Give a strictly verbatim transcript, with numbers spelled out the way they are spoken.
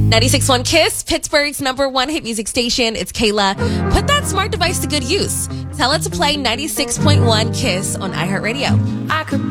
ninety-six point one Kiss, Pittsburgh's number one hit music station. It's Kayla. Put that smart device to good use. Tell it to play ninety-six point one Kiss on iHeartRadio. I could